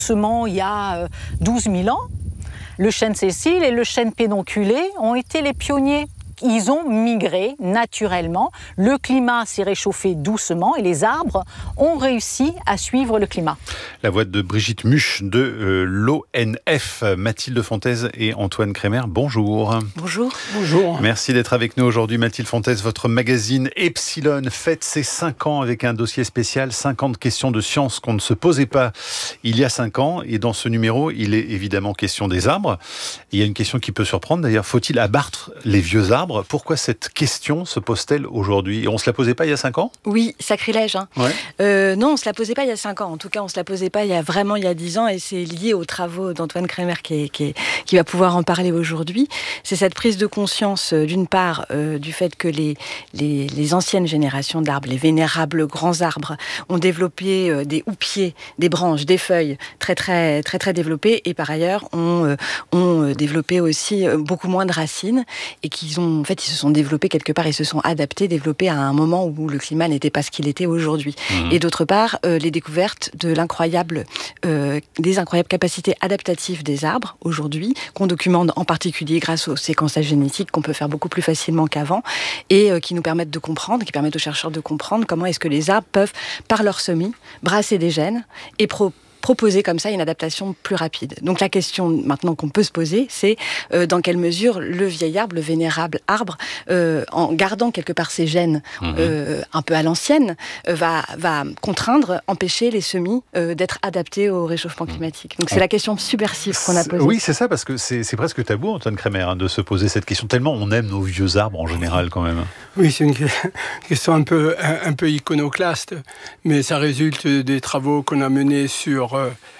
Seulement il y a 12 000 ans, le chêne sessile et le chêne pédonculé ont été les pionniers. Ils ont migré naturellement, le climat s'est réchauffé doucement et les arbres ont réussi à suivre le climat. La voix de Brigitte Muche de l'ONF, Mathilde Fontaise et Antoine Crémer, bonjour. Bonjour. Bonjour. Merci d'être avec nous aujourd'hui Mathilde Fontaise. Votre magazine Epsilon fête ses 5 ans avec un dossier spécial, 50 questions de science qu'on ne se posait pas il y a 5 ans. Et dans ce numéro, il est évidemment question des arbres. Et il y a une question qui peut surprendre d'ailleurs, faut-il abattre les vieux arbres ? Pourquoi cette question se pose-t-elle aujourd'hui ? Et on ne se la posait pas il y a 5 ans ? Oui, sacrilège. Ouais. Non, on ne se la posait pas il y a 5 ans. En tout cas, on ne se la posait pas il y a 10 ans. Et c'est lié aux travaux d'Antoine Crémer qui va pouvoir en parler aujourd'hui. C'est cette prise de conscience, d'une part, du fait que les anciennes générations d'arbres, les vénérables grands arbres, ont développé des houppiers, des branches, des feuilles très, très, très, très développées. Et par ailleurs, ont développé aussi beaucoup moins de racines et qu'ils ont ils se sont développés quelque part, ils se sont adaptés, développés à un moment où le climat n'était pas ce qu'il était aujourd'hui. Et d'autre part, les découvertes des incroyables capacités adaptatives des arbres aujourd'hui, qu'on documente en particulier grâce au séquençage génétique qu'on peut faire beaucoup plus facilement qu'avant, et qui nous permettent de comprendre, qui permettent aux chercheurs de comprendre comment est-ce que les arbres peuvent, par leur semis, brasser des gènes et proposer comme ça une adaptation plus rapide. Donc la question maintenant qu'on peut se poser, c'est dans quelle mesure le vieil arbre, le vénérable arbre, en gardant quelque part ses gènes un peu à l'ancienne, va contraindre, empêcher les semis d'être adaptés au réchauffement climatique. Donc c'est la question subversive qu'on a posée. Oui, c'est ça, parce que c'est presque tabou, Antoine Crémer, de se poser cette question, tellement on aime nos vieux arbres en général quand même. Oui, c'est une question un peu iconoclaste, mais ça résulte des travaux qu'on a menés sur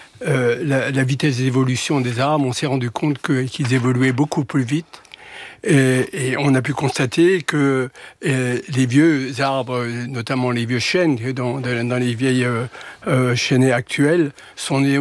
la vitesse d'évolution des arbres. On s'est rendu compte qu'ils évoluaient beaucoup plus vite. Et on a pu constater que les vieux arbres, notamment les vieux chênes, dans les vieilles chênaies actuelles, sont nés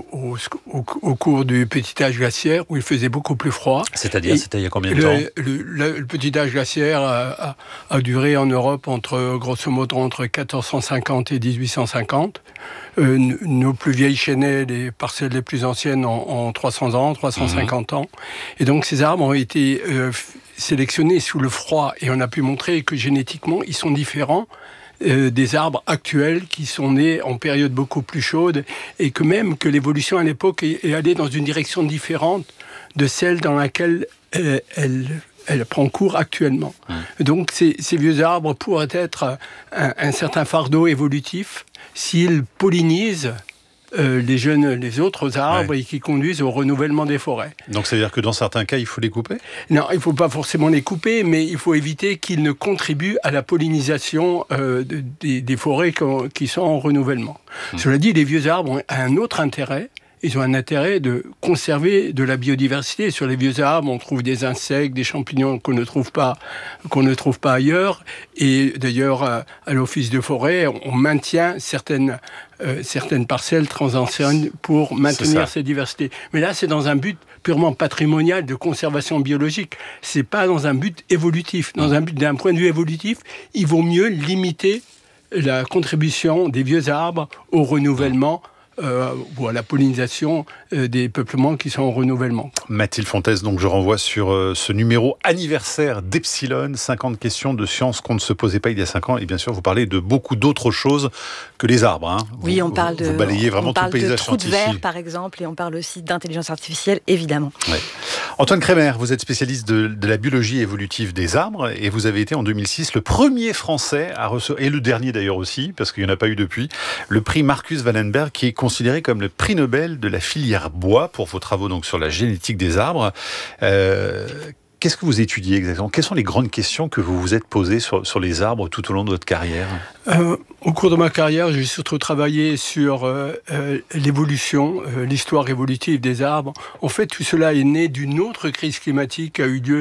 au cours du petit âge glaciaire, où il faisait beaucoup plus froid. C'est-à-dire, c'était il y a combien de temps ? Le petit âge glaciaire a duré en Europe grosso modo entre 1450 et 1850. Nos plus vieilles chênaies, les parcelles les plus anciennes, ont 300 ans, 350 ans. Et donc ces arbres ont été sélectionnés sous le froid. Et on a pu montrer que génétiquement, ils sont différents des arbres actuels qui sont nés en période beaucoup plus chaude, et que même que l'évolution à l'époque est allée dans une direction différente de celle dans laquelle elle prend cours actuellement. Donc ces vieux arbres pourraient être un certain fardeau évolutif s'ils pollinisent les autres arbres, et qui conduisent au renouvellement des forêts. Donc ça veut dire que dans certains cas, il faut les couper ? Non, il ne faut pas forcément les couper, mais il faut éviter qu'ils ne contribuent à la pollinisation des forêts qui sont en renouvellement. Cela dit, les vieux arbres ont un autre intérêt. Ils ont un intérêt de conserver de la biodiversité. Sur les vieux arbres, on trouve des insectes, des champignons qu'on ne trouve pas ailleurs. Et d'ailleurs, à l'Office de forêt, on maintient certaines parcelles transanciennes pour maintenir cette diversité. Mais là, c'est dans un but purement patrimonial de conservation biologique. C'est pas dans un but évolutif. D'un point de vue évolutif, il vaut mieux limiter la contribution des vieux arbres au renouvellement ou à la pollinisation des peuplements qui sont en renouvellement. Mathilde Fontaise, donc je renvoie sur ce numéro anniversaire d'Epsilon, 50 questions de science qu'on ne se posait pas il y a 5 ans. Et bien sûr, vous parlez de beaucoup d'autres choses que les arbres. Oui, on parle vous balayez vraiment tout le paysage de trous de scientifique. verre, par exemple, et on parle aussi d'intelligence artificielle, évidemment. Ouais. Antoine Crémer, vous êtes spécialiste de la biologie évolutive des arbres, et vous avez été en 2006 le premier Français à recevoir, et le dernier d'ailleurs aussi, parce qu'il n'y en a pas eu depuis, le prix Marcus Wallenberg, qui est considéré comme le prix Nobel de la filière bois pour vos travaux donc sur la génétique des arbres. Qu'est-ce que vous étudiez exactement ? Quelles sont les grandes questions que vous vous êtes posées sur les arbres tout au long de votre carrière ? Au cours de ma carrière, j'ai surtout travaillé sur l'évolution, l'histoire évolutive des arbres. En fait, tout cela est né d'une autre crise climatique qui a eu lieu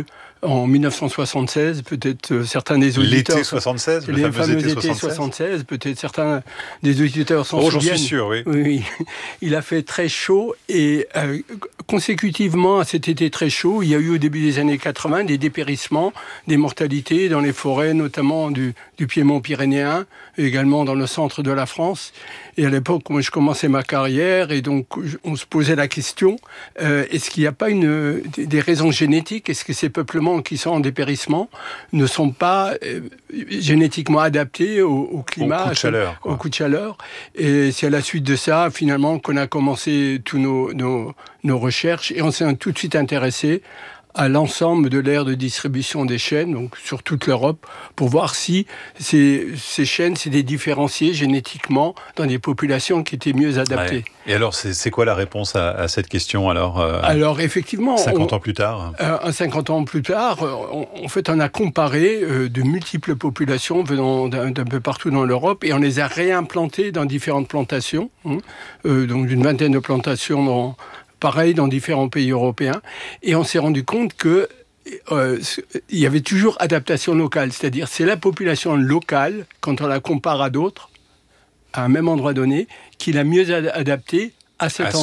en 1976, peut-être certains des auditeurs... L'été 76, le fameux été 76, peut-être certains des auditeurs s'en souviennent. J'en suis sûr, oui. Oui. Il a fait très chaud et consécutivement à cet été très chaud, il y a eu au début des années 80 des dépérissements, des mortalités dans les forêts, notamment du piémont pyrénéen, et également dans le centre de la France. Et à l'époque, moi, je commençais ma carrière et donc on se posait la question, est-ce qu'il n'y a pas des raisons génétiques? Est-ce que ces peuplements qui sont en dépérissement ne sont pas génétiquement adaptés au climat, au coup de chaleur? Et c'est à la suite de ça, finalement, qu'on a commencé tous nos recherches et on s'est tout de suite intéressé à l'ensemble de l'aire de distribution des chênes, donc sur toute l'Europe, pour voir si ces chênes s'étaient différenciés génétiquement dans des populations qui étaient mieux adaptées. Ouais. Et alors, c'est quoi la réponse à cette question alors, effectivement... 50 ans plus tard 50 ans plus tard, en fait, on a comparé de multiples populations venant d'un peu partout dans l'Europe et on les a réimplantées dans différentes plantations, donc d'une vingtaine de plantations pareil dans différents pays européens, et on s'est rendu compte que il y avait toujours adaptation locale, c'est-à-dire c'est la population locale, quand on la compare à d'autres, à un même endroit donné, qui l'a mieux adaptée à cet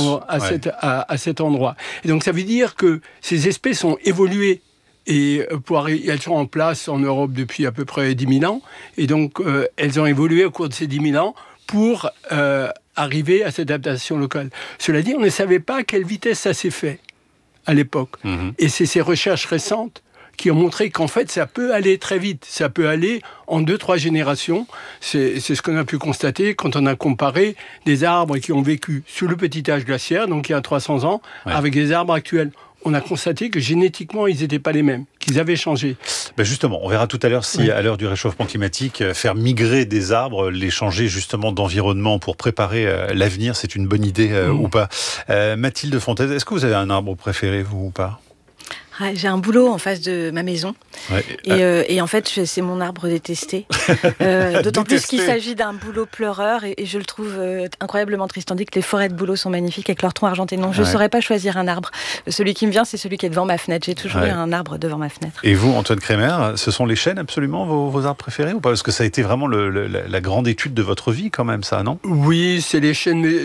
endroit. Et donc ça veut dire que ces espèces ont évolué, et elles sont en place en Europe depuis à peu près 10 000 ans, et donc elles ont évolué au cours de ces 10 000 ans pour arriver à cette adaptation locale. Cela dit, on ne savait pas à quelle vitesse ça s'est fait à l'époque. Et c'est ces recherches récentes qui ont montré qu'en fait, ça peut aller très vite. Ça peut aller en 2-3 générations. C'est ce qu'on a pu constater quand on a comparé des arbres qui ont vécu sous le petit âge glaciaire, donc il y a 300 ans, avec des arbres actuels. On a constaté que génétiquement, ils n'étaient pas les mêmes, qu'ils avaient changé. Ben justement, on verra tout à l'heure si, à l'heure du réchauffement climatique, faire migrer des arbres, les changer justement d'environnement pour préparer l'avenir, c'est une bonne idée ou pas. Mathilde Fontaise, est-ce que vous avez un arbre préféré, vous, ou pas ? J'ai un bouleau en face de ma maison. Ouais. Et en fait, c'est mon arbre détesté. D'autant plus qu'il s'agit d'un bouleau pleureur. Et je le trouve incroyablement triste. Tandis que les forêts de bouleau sont magnifiques avec leurs troncs argentés. Non, je ne saurais pas choisir un arbre. Celui qui me vient, c'est celui qui est devant ma fenêtre. J'ai toujours eu un arbre devant ma fenêtre. Et vous, Antoine Crémer, ce sont les chênes absolument vos arbres préférés ou pas ? Parce que ça a été vraiment la grande étude de votre vie quand même, ça, non ? Oui, c'est les chênes. Mais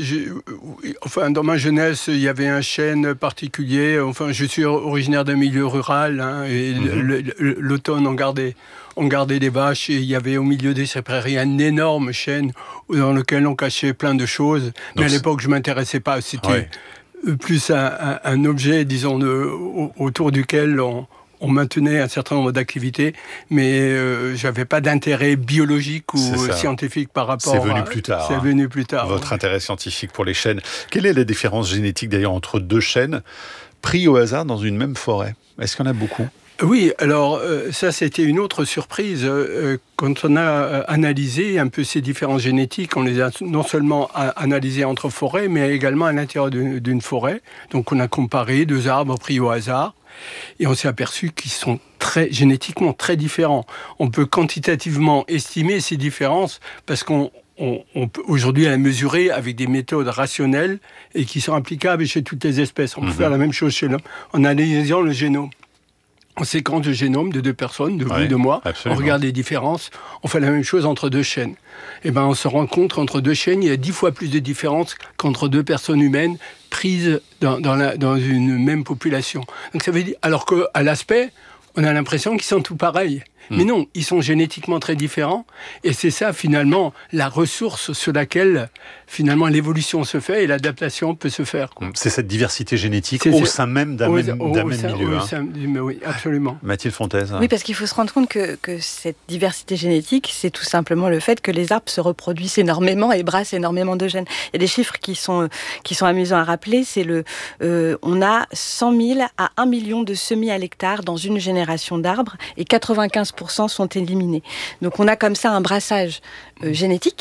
enfin, dans ma jeunesse, il y avait un chêne particulier. Enfin, je suis originaire d'un milieu rural, et l'automne on gardait des vaches et il y avait au milieu de ces prairies un énorme chêne dans lequel on cachait plein de choses. Mais à l'époque je m'intéressais pas, c'était plus un objet, disons, autour duquel on maintenait un certain nombre d'activités, mais j'avais pas d'intérêt biologique ou scientifique par rapport à... C'est venu plus tard. C'est venu plus tard. Votre intérêt scientifique pour les chênes. Quelle est la différence génétique d'ailleurs entre deux chênes pris au hasard dans une même forêt ? Est-ce qu'il y en a beaucoup ? Oui, alors ça c'était une autre surprise. Quand on a analysé un peu ces différences génétiques, on les a non seulement analysées entre forêts, mais également à l'intérieur d'une forêt. Donc on a comparé 2 arbres pris au hasard et on s'est aperçu qu'ils sont génétiquement très différents. On peut quantitativement estimer ces différences parce qu'on peut aujourd'hui la mesurer avec des méthodes rationnelles et qui sont applicables chez toutes les espèces. On peut faire la même chose chez l'homme en analysant le génome. On séquence le génome de 2 personnes, de vous, de moi. Absolument. On regarde les différences. On fait la même chose entre 2 chênes. Et ben, on se rend compte qu'entre 2 chênes, il y a 10 fois plus de différences qu'entre 2 personnes humaines prises dans une même population. Donc ça veut dire, alors qu'à l'aspect, on a l'impression qu'ils sont tout pareils. Mais non, ils sont génétiquement très différents. Et c'est ça, finalement, la ressource sur laquelle, finalement, l'évolution se fait et l'adaptation peut se faire. C'est cette diversité génétique au sein même d'un même milieu. Oui, absolument. Mathilde Fontaise. Oui, parce qu'il faut se rendre compte que cette diversité génétique, c'est tout simplement le fait que les arbres se reproduisent énormément et brassent énormément de gènes. Il y a des chiffres qui sont amusants à rappeler. C'est on a 100 000 à 1 million de semis à l'hectare dans une génération d'arbres et 95% sont éliminés. Donc on a comme ça un brassage génétique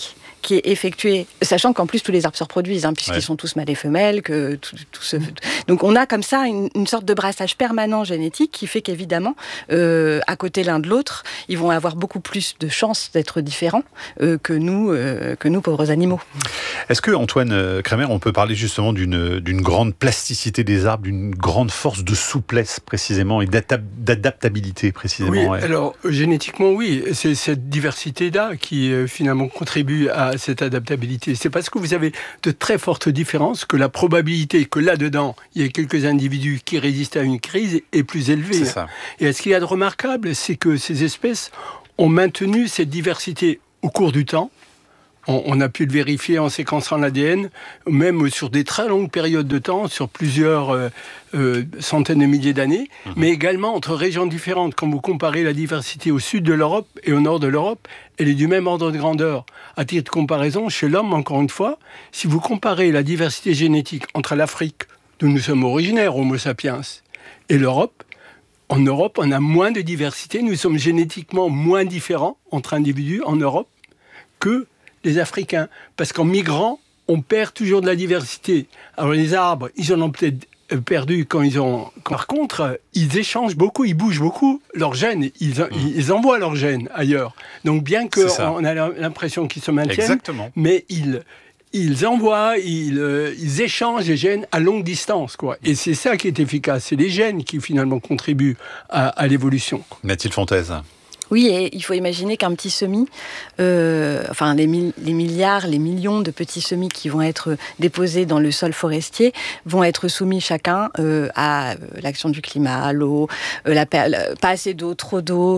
qui est effectué, sachant qu'en plus tous les arbres se reproduisent, puisqu'ils sont tous mâles et femelles, que donc on a comme ça une sorte de brassage permanent génétique qui fait qu'évidemment, à côté l'un de l'autre, ils vont avoir beaucoup plus de chances d'être différents que nous pauvres animaux. Est-ce que, Antoine Kremer, on peut parler justement d'une grande plasticité des arbres, d'une grande force de souplesse précisément et d'adaptabilité précisément? Oui, alors génétiquement oui, c'est cette diversité-là qui finalement contribue à cette adaptabilité. C'est parce que vous avez de très fortes différences que la probabilité que là-dedans, il y ait quelques individus qui résistent à une crise est plus élevée. C'est ça. Et ce qu'il y a de remarquable, c'est que ces espèces ont maintenu cette diversité au cours du temps. On a pu le vérifier en séquençant l'ADN, même sur des très longues périodes de temps, sur plusieurs centaines de milliers d'années, mais également entre régions différentes. Quand vous comparez la diversité au sud de l'Europe et au nord de l'Europe, elle est du même ordre de grandeur. À titre de comparaison, chez l'homme, encore une fois, si vous comparez la diversité génétique entre l'Afrique, d'où nous sommes originaires, Homo sapiens, et l'Europe, en Europe, on a moins de diversité. Nous sommes génétiquement moins différents entre individus en Europe que les Africains. Parce qu'en migrant, on perd toujours de la diversité. Alors les arbres, ils en ont peut-être perdu quand ils ont... Par contre, ils échangent beaucoup, ils bougent beaucoup. Leurs gènes, ils envoient leurs gènes ailleurs. Donc bien qu'on a l'impression qu'ils se maintiennent, exactement, mais ils envoient, ils échangent les gènes à longue distance, quoi. Et c'est ça qui est efficace. C'est les gènes qui finalement contribuent à l'évolution. Mathilde Fontaise. Oui, et il faut imaginer qu'un petit semis, les milliards, les millions de petits semis qui vont être déposés dans le sol forestier vont être soumis chacun à l'action du climat, à l'eau, pas assez d'eau, trop d'eau,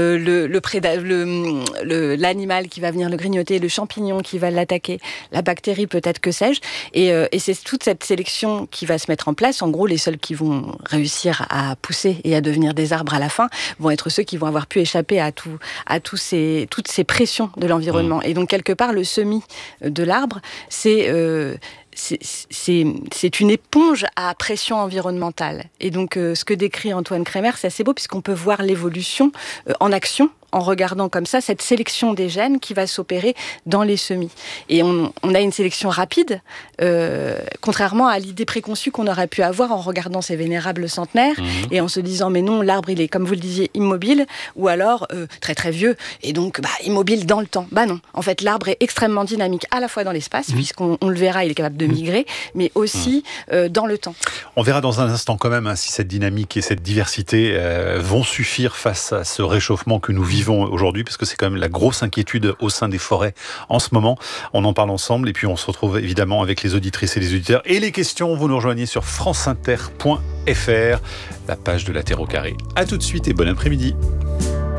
l'animal qui va venir le grignoter, le champignon qui va l'attaquer, la bactérie peut-être, que sais-je. Et c'est toute cette sélection qui va se mettre en place. En gros, les seuls qui vont réussir à pousser et à devenir des arbres à la fin vont être ceux qui vont avoir pu échapper à toutes ces pressions de l'environnement. Et donc, quelque part, le semis de l'arbre, c'est une éponge à pression environnementale. Et donc, ce que décrit Antoine Kremer, c'est assez beau, puisqu'on peut voir l'évolution en action, en regardant comme ça cette sélection des gènes qui va s'opérer dans les semis. Et on a une sélection rapide, contrairement à l'idée préconçue qu'on aurait pu avoir en regardant ces vénérables centenaires et en se disant, mais non, l'arbre, il est, comme vous le disiez, immobile, ou alors très très vieux, et donc immobile dans le temps. Non. En fait, l'arbre est extrêmement dynamique, à la fois dans l'espace, puisqu'on le verra, il est capable de migrer, mais aussi dans le temps. On verra dans un instant quand même si cette dynamique et cette diversité vont suffire face à ce réchauffement que nous vivons aujourd'hui, parce que c'est quand même la grosse inquiétude au sein des forêts en ce moment. On en parle ensemble et puis on se retrouve évidemment avec les auditrices et les auditeurs. Et les questions, vous nous rejoignez sur franceinter.fr, la page de la Terre au carré. À tout de suite et bon après-midi.